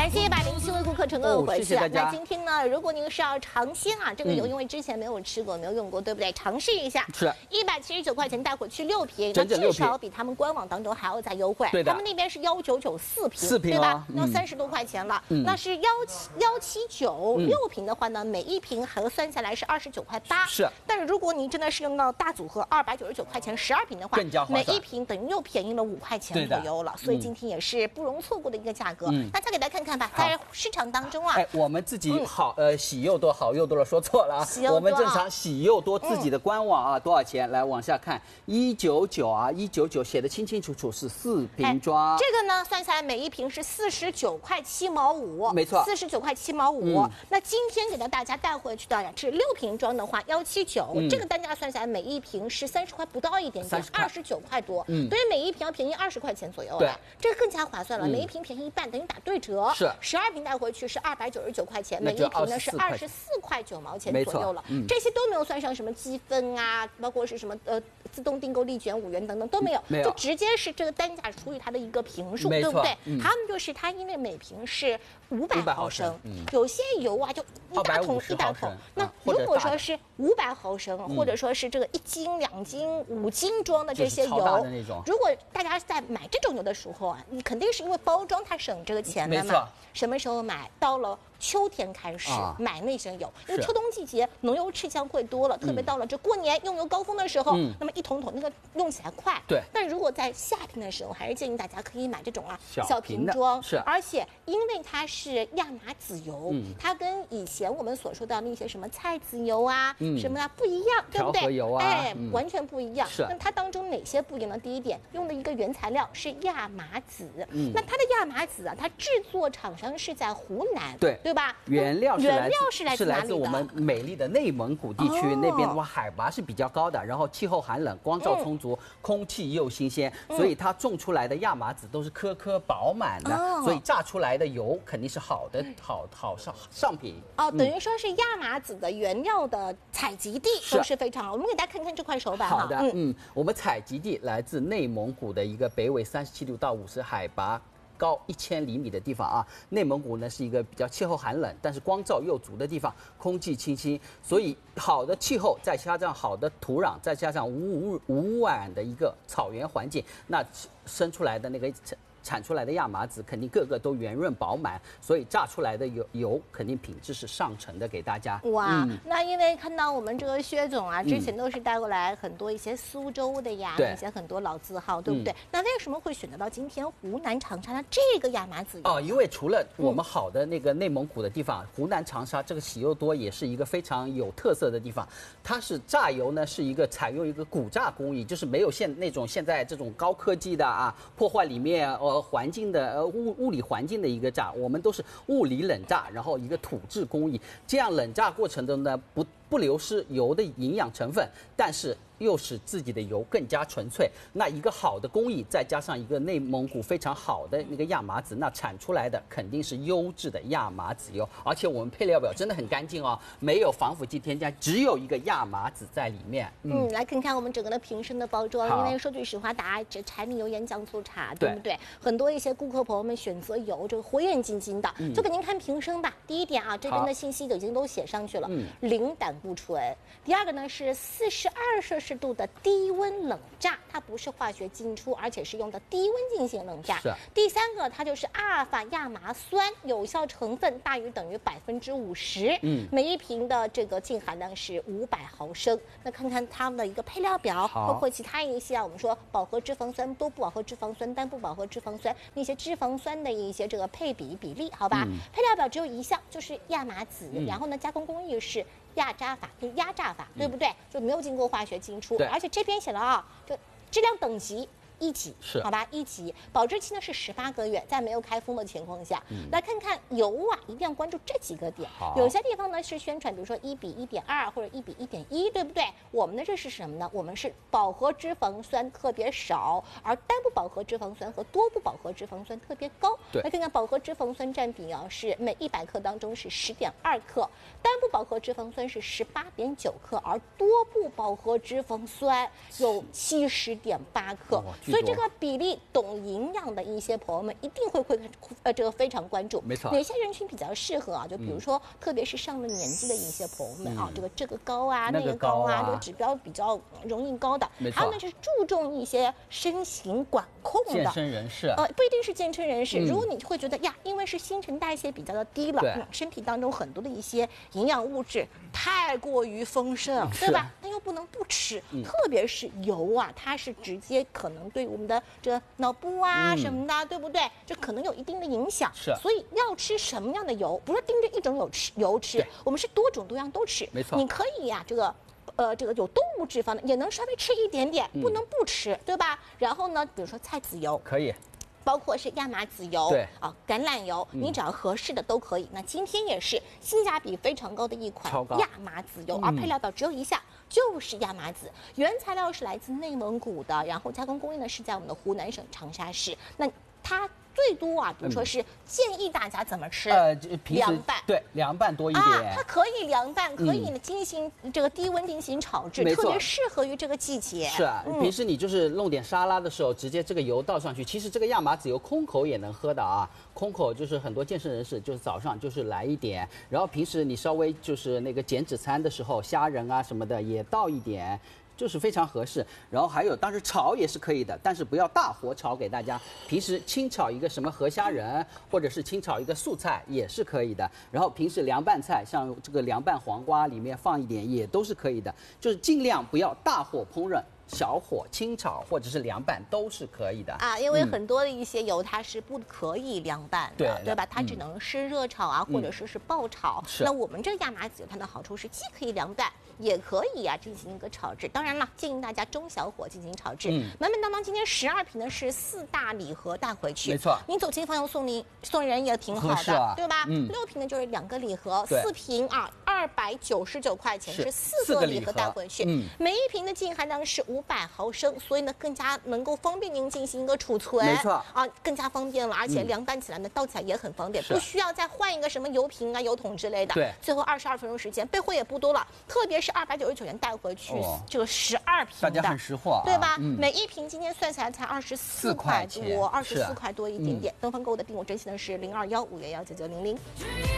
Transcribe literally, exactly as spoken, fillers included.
感谢百灵新闻顾客成功有回去啊。 哦、 那今天呢，如果您是要尝鲜啊，这个油因为之前没有吃过、没有用过，对不对？尝试一下， 是一百七十九块钱带回去六瓶， 整整那至少比他们官网当中还要再优惠。 对的， 他们那边是幺九九四瓶， 四瓶对吧？ 嗯、 要三十多块钱了。嗯、那是幺七幺七九六瓶的话呢，每一瓶核算下来是二十九块八。 是， 但是如果您真的是用到大组合二百九十九块钱十二瓶的话， 更加划算， 每一瓶等于又便宜了五块钱左右了。所以今天也是不容错过的一个价格。嗯、那再给大家看看吧，在市场当中啊， 哎，我们自己好、嗯、呃喜又多好又多了，说错了啊。我们正常喜又多自己的官网啊、嗯、多少钱？来往下看，一九九啊，一九九写的清清楚楚是四瓶装、 哎。这个呢算下来每一瓶是四十九块七毛五， 没错， 四十九块七毛五、嗯。那今天给到大家带回去的是六瓶装的话，幺七九，这个单价算下来每一瓶是三十块不到一点点，二十九块多，嗯，对于每一瓶要便宜二十块钱左右了，这个更加划算了，嗯、每一瓶便宜一半，等于打对折。 是， 十二瓶带回去是二百九十九块钱，每一瓶呢是二十四块九毛钱左右了。嗯、这些都没有算上什么积分啊，包括是什么呃自动订购立减五元等等都没有， 没有， 就直接是这个单价除以它的一个瓶数，对不对？嗯、他们就是它，因为每瓶是五百毫升，嗯、有些油啊就一大桶一大桶。那如果说是五百毫升，嗯、或者说是这个一斤、两斤、五斤装的这些油，如果大家在买这种油的时候啊，你肯定是因为包装它省这个钱的嘛。什么时候买？到了秋天开始买那些油，因为秋冬季节浓油赤酱会多了，特别到了这过年用油高峰的时候，那么一桶桶那个用起来快。 对。 但如果在夏天的时候，还是建议大家可以买这种啊小瓶装， 是。 而且因为它是亚麻籽油，它跟以前我们所说到那些什么菜籽油啊、什么啊不一样，对不对？ 调和油啊， 哎，完全不一样。 是。 那它当中哪些不一样呢？第一点，用的一个原材料是亚麻籽，那它的亚麻籽啊，它制作厂商是在湖南， 对对吧？ 原料原料是来自是来自我们美丽的内蒙古地区，那边的话海拔是比较高的，然后气候寒冷，光照充足，空气又新鲜，所以它种出来的亚麻籽都是颗颗饱满的，所以榨出来的油肯定是好的，好好上上品。 哦，等于说是亚麻籽的原料的采集地都是非常好。我们给大家看看这块手板哈。 好的，嗯，我们采集地来自内蒙古的一个北纬三十七度到五十海拔高一千厘米的地方啊，内蒙古呢是一个比较气候寒冷，但是光照又足的地方，空气清新，所以好的气候再加上好的土壤，再加上无污无污染的一个草原环境，那生出来的那个产出来的亚麻籽肯定个个都圆润饱满，所以榨出来的油油肯定品质是上乘的，给大家。 哇，嗯、那因为看到我们这个薛总啊，之前都是带过来很多一些苏州的呀， 嗯、 一些很多老字号，对不对？嗯、那为什么会选择到今天湖南长沙的这个亚麻籽油？ 哦，因为除了我们好的那个内蒙古的地方，嗯、湖南长沙这个喜又多也是一个非常有特色的地方。它是榨油呢，是一个采用一个古榨工艺，就是没有现那种现在这种高科技的啊，破坏里面呃。环境的呃物物理环境的一个榨，我们都是物理冷榨，然后一个土制工艺，这样冷榨过程中呢不不流失油的营养成分，但是又使自己的油更加纯粹。那一个好的工艺，再加上一个内蒙古非常好的那个亚麻籽，那产出来的肯定是优质的亚麻籽油。而且我们配料表真的很干净哦，没有防腐剂添加，只有一个亚麻籽在里面。 嗯，嗯来看看我们整个的瓶身的包装，因为说句实话，打这柴米油盐酱醋茶，对不对？很多一些顾客朋友们选择油，这个火眼金睛的，嗯、就给您看瓶身吧。第一点啊，这边的信息已经都写上去了，嗯、零胆固醇。第二个呢是四十二摄氏度的低温冷榨，它不是化学进出，而且是用的低温进行冷榨。 是。 第三个，它就是阿尔法亚麻酸，有效成分大于等于百分之五十。嗯。每一瓶的这个净含量是五百毫升。那看看它们的一个配料表，包括其他一些啊，我们说饱和脂肪酸、多不饱和脂肪酸、单不饱和脂肪酸那些脂肪酸的一些这个配比比例，好吧？嗯、配料表只有一项，就是亚麻籽，嗯、然后呢，加工工艺是压榨法，就压榨法，对不对？就没有经过化学进出，而且这边写了啊，就质量等级。一级是好吧，一级保质期呢是十八个月，在没有开封的情况下，嗯、来看看油啊，一定要关注这几个点。有些地方呢是宣传，比如说一比一点二或者一比一点一，对不对？我们的这是什么呢？我们是饱和脂肪酸特别少，而单不饱和脂肪酸和多不饱和脂肪酸特别高。 对， 来看看饱和脂肪酸占比啊，是每一百克当中是十点二克，单不饱和脂肪酸是十八点九克，而多不饱和脂肪酸有七十点八克。 所以这个比例懂营养的一些朋友们一定会会呃这个非常关注。 没错。 哪些人群比较适合啊？就比如说，嗯、特别是上了年纪的一些朋友们啊，嗯、这个这个高啊，那个高啊，这个指标比较容易高的，还有呢是注重一些身形管控的健身人士， 呃，不一定是健身人士。嗯、如果你会觉得呀，因为是新陈代谢比较的低了，嗯、身体当中很多的一些营养物质太过于丰盛，对吧？但又不能不吃，嗯、特别是油啊，它是直接可能对我们的这个脑部啊、嗯、什么的，对不对？这可能有一定的影响。 是， 所以要吃什么样的油，不是盯着一种油吃，油吃，我们是多种多样都吃。 没错， 你可以呀、啊，这个。呃，这个有动物脂肪的也能稍微吃一点点，不能不吃，嗯、对吧？然后呢，比如说菜籽油可以， 包括是亚麻籽油， 对啊，橄榄油，嗯、你只要合适的都可以。那今天也是性价比非常高的一款亚麻籽油，而配料表只有一项。就是亚麻籽，原材料是来自内蒙古的，然后加工工艺呢是在我们的湖南省长沙市。那它最多啊，比如说是建议大家怎么吃？ 呃， 凉拌， 对，凉拌多一点。 啊，它可以凉拌，可以呢进行这个低温进行炒制，特别适合于这个季节。 是啊，嗯、平时你就是弄点沙拉的时候，直接这个油倒上去。其实这个亚麻籽油空口也能喝的啊，空口就是很多健身人士就是早上就是来一点，然后平时你稍微就是那个减脂餐的时候，虾仁啊什么的也倒一点。就是非常合适，然后还有当时炒也是可以的，但是不要大火炒给大家。平时清炒一个什么河虾仁，或者是清炒一个素菜也是可以的。然后平时凉拌菜，像这个凉拌黄瓜里面放一点也都是可以的，就是尽量不要大火烹饪。小火清炒或者是凉拌都是可以的啊，因为很多的一些油它是不可以凉拌的，嗯、对, 对吧？它只能是热炒啊，嗯、或者说是爆炒。 是。 那我们这个亚麻籽油它的好处是既可以凉拌，也可以啊进行一个炒制。当然了，建议大家中小火进行炒制。嗯。满满当当今天十二瓶呢是四大礼盒带回去， 没错。 你走亲朋友送您送人也挺好的， 啊、 对吧？ 嗯。 六瓶呢就是两个礼盒，四瓶啊二百九十九块钱是四个礼盒带回去。嗯。每一瓶的净含量是五百毫升。所以呢，更加能够方便您进行一个储存， 没错啊，更加方便了，而且凉拌起来呢，倒起来也很方便，不需要再换一个什么油瓶啊、油桶之类的。 对， 最后二十二分钟时间，备货也不多了，特别是二百九十九元带回去这个十二瓶的， 大家很识货， 对吧？每一瓶今天算下来才二十四块多，二十四块多一点点。东方购物的订购专线呢是零二幺五幺幺九九零零。